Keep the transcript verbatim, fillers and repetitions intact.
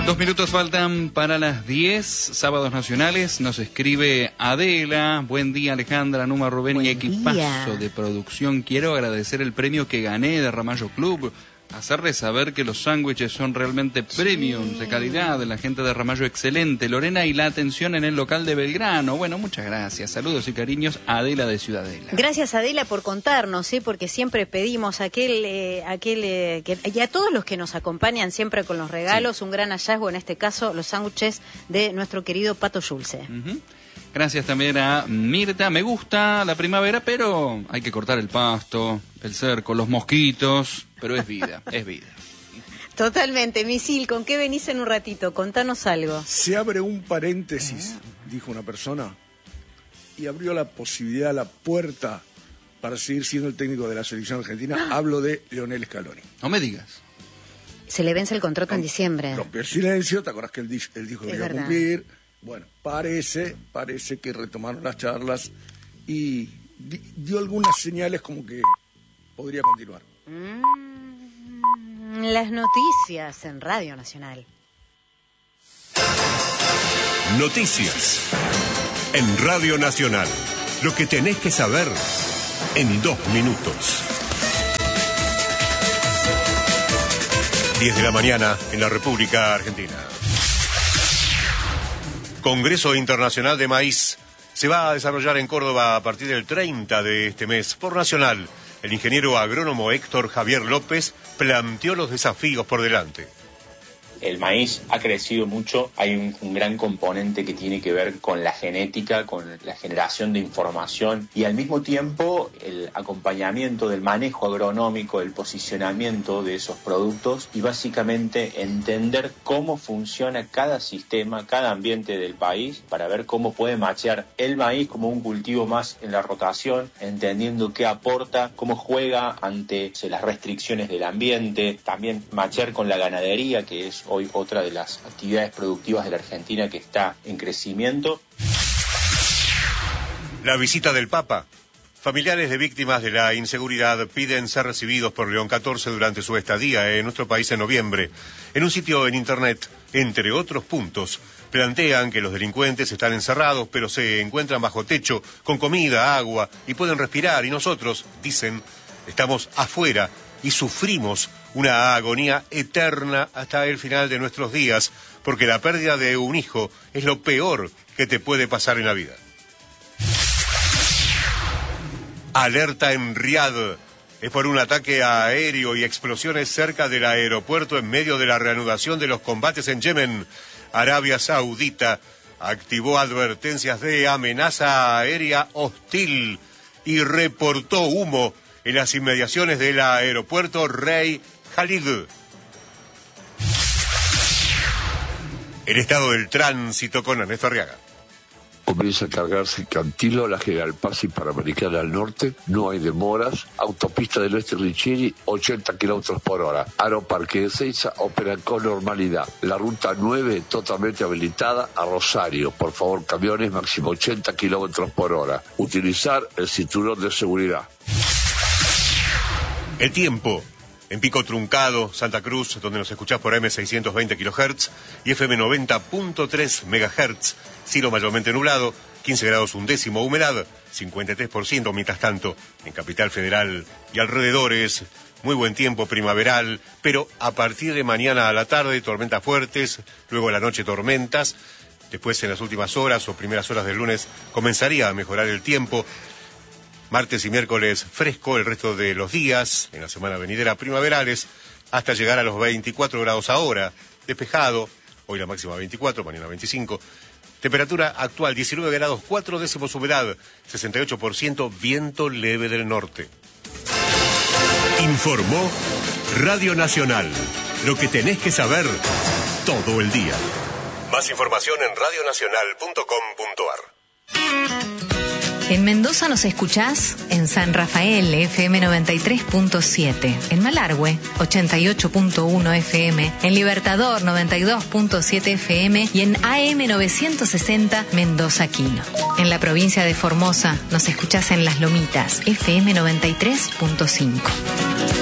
Dos minutos faltan para las diez, sábados nacionales. Nos escribe Adela. Buen día, Alejandra, Numa, Rubén Buen y equipazo día. De producción. Quiero agradecer el premio que gané de Ramallo Club. Hacerles saber que los sándwiches son realmente premium, sí. de calidad, de la gente de Ramallo excelente. Lorena, y la atención en el local de Belgrano. Bueno, muchas gracias. Saludos y cariños, Adela de Ciudadela. Gracias, Adela, por contarnos, ¿eh? Porque siempre pedimos aquel, eh, aquel eh, que, y a todos los que nos acompañan siempre con los regalos, sí. un gran hallazgo, en este caso, los sándwiches de nuestro querido Pato Schulze. Uh-huh. Gracias también a Mirta. Me gusta la primavera, pero hay que cortar el pasto, el cerco, los mosquitos, pero es vida, es vida. Totalmente. Misil, ¿con qué venís en un ratito? Contanos algo. Se abre un paréntesis, ah. dijo una persona, y abrió la posibilidad, la puerta para seguir siendo el técnico de la selección argentina. Ah. Hablo de Lionel Scaloni. No me digas. Se le vence el contrato en diciembre. Rompió el silencio, ¿te acordás que él, él dijo que iba a cumplir? Bueno, parece, parece que retomaron las charlas y di, dio algunas señales como que podría continuar. Mm, las noticias en Radio Nacional. Noticias en Radio Nacional. Lo que tenés que saber en dos minutos. diez de la mañana en la República Argentina. Congreso Internacional de Maíz se va a desarrollar en Córdoba a partir del treinta de este mes. Por Nacional, el ingeniero agrónomo Héctor Javier López planteó los desafíos por delante. El maíz ha crecido mucho, hay un, un gran componente que tiene que ver con la genética, con la generación de información y al mismo tiempo el acompañamiento del manejo agronómico, el posicionamiento de esos productos y básicamente entender cómo funciona cada sistema, cada ambiente del país para ver cómo puede machear el maíz como un cultivo más en la rotación, entendiendo qué aporta, cómo juega ante las restricciones del ambiente, también machear con la ganadería, que es hoy otra de las actividades productivas de la Argentina que está en crecimiento. La visita del Papa. Familiares de víctimas de la inseguridad piden ser recibidos por León catorce durante su estadía en nuestro país en noviembre. En un sitio en internet, entre otros puntos, plantean que los delincuentes están encerrados, pero se encuentran bajo techo, con comida, agua, y pueden respirar. Y nosotros, dicen, estamos afuera y sufrimos una agonía eterna hasta el final de nuestros días, porque la pérdida de un hijo es lo peor que te puede pasar en la vida. Alerta en Riad. Es por un ataque aéreo y explosiones cerca del aeropuerto en medio de la reanudación de los combates en Yemen. Arabia Saudita activó advertencias de amenaza aérea hostil y reportó humo en las inmediaciones del aeropuerto Rey Khalid. El estado del tránsito con Ernesto Arriaga. Comienza a cargarse Cantilo, la General Paz y Panamericana al norte, no hay demoras. Autopista del Oeste Richieri, ochenta kilómetros por hora. Aeroparque de Ezeiza operan con normalidad. La ruta nueve totalmente habilitada a Rosario. Por favor, camiones máximo ochenta kilómetros por hora. Utilizar el cinturón de seguridad. El tiempo. En Pico Truncado, Santa Cruz, donde nos escuchás por eme seiscientos veinte kilohertz y efe eme noventa punto tres megahertz. Cielo mayormente nublado, quince grados un décimo, humedad cincuenta y tres por ciento. Mientras tanto, en Capital Federal y alrededores, muy buen tiempo primaveral, pero a partir de mañana a la tarde, tormentas fuertes, luego a la noche tormentas. Después, en las últimas horas o primeras horas del lunes, comenzaría a mejorar el tiempo. Martes y miércoles fresco, el resto de los días, en la semana venidera primaverales, hasta llegar a los veinticuatro grados ahora, despejado, hoy la máxima veinticuatro, mañana veinticinco. Temperatura actual diecinueve grados, cuatro décimos humedad, sesenta y ocho por ciento, viento leve del norte. Informó Radio Nacional, lo que tenés que saber todo el día. Más información en radio nacional punto com punto ar. En Mendoza nos escuchás en San Rafael, efe eme noventa y tres punto siete. En Malargüe, ochenta y ocho punto uno efe eme. En Libertador, noventa y dos punto siete efe eme. Y en A M novecientos sesenta, Mendoza Quino. En la provincia de Formosa nos escuchás en Las Lomitas, efe eme noventa y tres punto cinco.